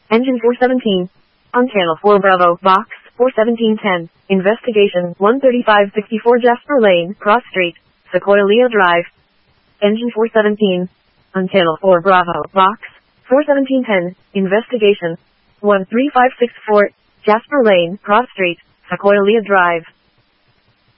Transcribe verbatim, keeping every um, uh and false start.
Engine four seventeen. On channel four Bravo, box four seventeen ten. Investigation one thirty-five sixty-four Jasper Lane, Cross Street, Sequoia Leo Drive. Engine four seventeen. On channel four Bravo, box four seventeen ten. Investigation one three five six four Jasper Lane, Cross Street, Sequoia Leo Drive.